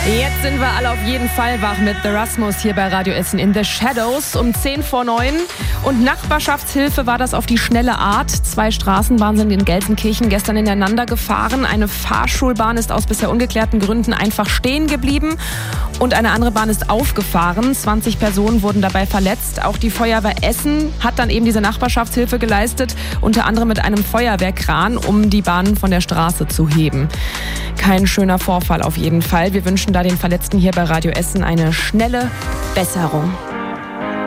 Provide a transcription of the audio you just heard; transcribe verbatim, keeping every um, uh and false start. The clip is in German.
Jetzt sind wir alle auf jeden Fall wach mit The Rasmus hier bei Radio Essen in The Shadows um zehn vor neun. Und Nachbarschaftshilfe war das auf die schnelle Art. Zwei Straßenbahnen sind in Gelsenkirchen gestern ineinander gefahren. Eine Fahrschulbahn ist aus bisher ungeklärten Gründen einfach stehen geblieben. Und eine andere Bahn ist aufgefahren. zwanzig Personen wurden dabei verletzt. Auch die Feuerwehr Essen hat dann eben diese Nachbarschaftshilfe geleistet. Unter anderem mit einem Feuerwehrkran, um die Bahn von der Straße zu heben. Kein schöner Vorfall auf jeden Fall. Wir wünschen da den Verletzten hier bei Radio Essen eine schnelle Besserung.